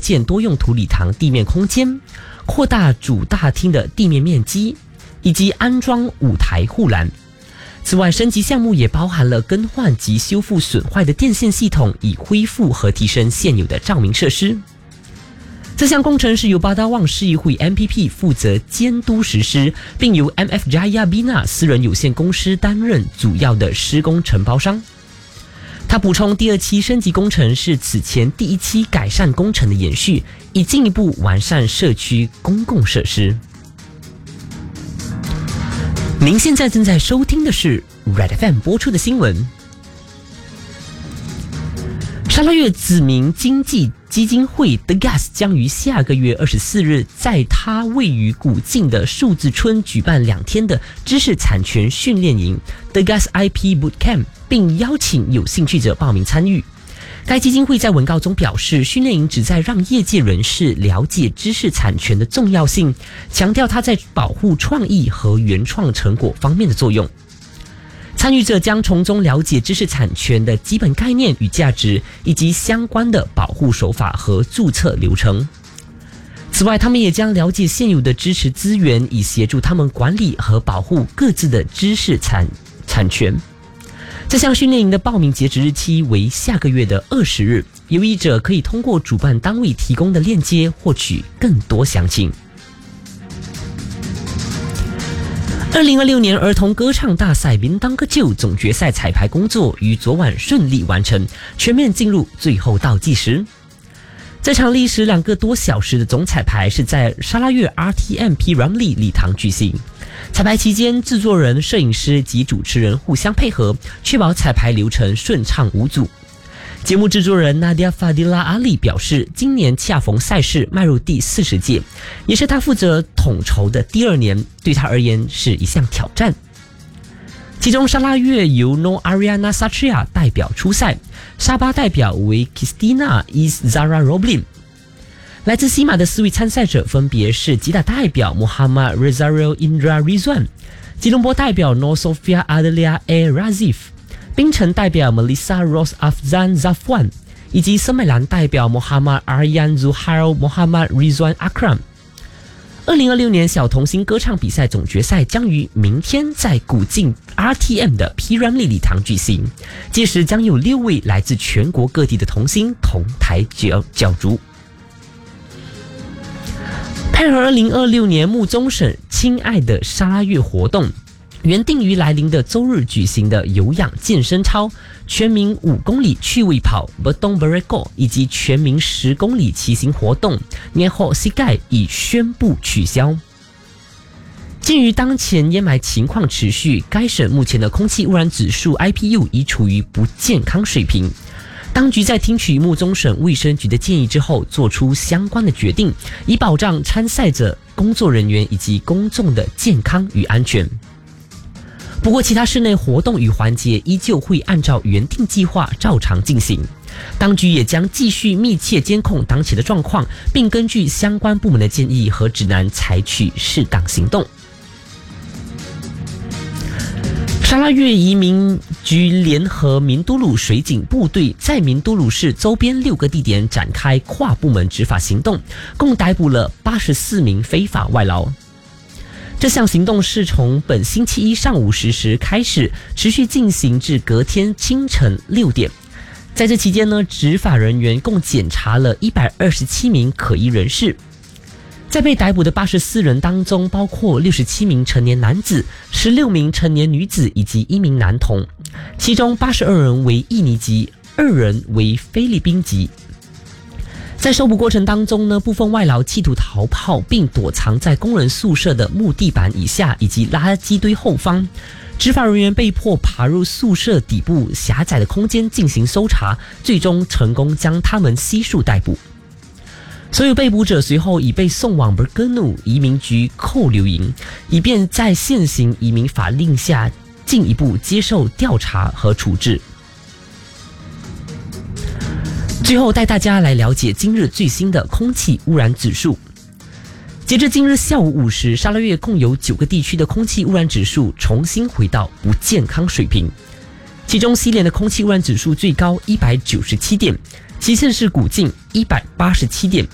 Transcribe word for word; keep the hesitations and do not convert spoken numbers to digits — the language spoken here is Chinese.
建多用途礼堂地面空间，扩大主大厅的地面面积，以及安装舞台护栏。此外，升级项目也包含了更换及修复损坏的电线系统，以恢复和提升现有的照明设施。这项工程是由巴达旺市议会 M P P 负责监督实施，并由 M F Jaya Bina 私人有限公司担任主要的施工承包商。他补充，第二期升级工程是此前第一期改善工程的延续，以进一步完善社区公共设施。您现在正在收听的是 Red F M 播出的新闻。沙拉越子民经济基金会 The Gas 将于下个月二十四日在它位于古晋的数字村举办两天的知识产权训练营 The Gas I P Bootcamp， 并邀请有兴趣者报名参与。该基金会在文告中表示，训练营旨在让业界人士了解知识产权的重要性，强调它在保护创意和原创成果方面的作用。参与者将从中了解知识产权的基本概念与价值，以及相关的保护手法和注册流程。此外，他们也将了解现有的支持资源，以协助他们管理和保护各自的知识产产权。这项训练营的报名截止日期为下个月的二十日，有意者可以通过主办单位提供的链接获取更多详情。二零二六年儿童歌唱大赛民当歌就总决赛彩排工作于昨晚顺利完成，全面进入最后倒计时。这场历时两个多小时的总彩排是在沙拉越 R T M P Ramlee 礼堂举行。彩排期间，制作人、摄影师及主持人互相配合，确保彩排流程顺畅无阻。节目制作人 Nadia Fadila Ali 表示，今年恰逢赛事迈入第四十届，也是他负责统筹的第二年，对他而言是一项挑战。其中沙拉越由 No Ariana Satria 代表出赛，沙巴代表为 Kristina Izzara Roblin。来自西马的四位参赛者分别是吉打代表 Muhammad Rezario Indra Rizwan， 吉隆坡代表 Nur Sofia Adelia A Razif，槟城代表 Melissa Rose Afzan Zafwan， 以及森美兰代表 Muhammad Aryan Zuhair Muhammad Rizwan Akram。二零二六年小童星歌唱比赛总决赛将于明天在古晋 R T M 的 P Ramlee 礼堂举行，届时将有六位来自全国各地的童星同台角角逐。配合二零二六年木宗省亲爱的沙拉越活动，原定于来临的周日举行的有氧健身操、全民五公里趣味跑 Bertong Bereko 以及全民十公里骑行活动 Ngeho Sigai 已宣布取消。鉴于当前烟霾情况持续，该省目前的空气污染指数 I P U 已处于不健康水平。当局在听取木宗省卫生局的建议之后，做出相关的决定，以保障参赛者、工作人员以及公众的健康与安全。不过，其他室内活动与环节依旧会按照原定计划照常进行。当局也将继续密切监控当前的状况，并根据相关部门的建议和指南采取适当行动。沙拉越移民局联合明都鲁水警部队在明都鲁市周边六个地点展开跨部门执法行动，共逮捕了八十四名非法外劳。这项行动是从本星期一上午十时开始，持续进行至隔天清晨六点。在这期间呢，执法人员共检查了一百二十七名可疑人士。在被逮捕的八十四人当中，包括六十七名成年男子、十六名成年女子以及一名男童，其中八十二人为印尼籍，二人为菲律宾籍。在搜捕过程当中呢，部分外劳企图逃跑，并躲藏在工人宿舍的木地板以下以及垃圾堆后方。执法人员被迫爬入宿舍底部狭窄的空间进行搜查，最终成功将他们悉数逮捕。所有被捕者随后已被送往 Bergenu 移民局扣留营，以便在现行移民法令下进一步接受调查和处置。最后带大家来了解今日最新的空气污染指数。截至今日下午五时，沙拉越共有九个地区的空气污染指数重新回到不健康水平，其中西联的空气污染指数最高一百九十七点，其次是古晋一百八十七点，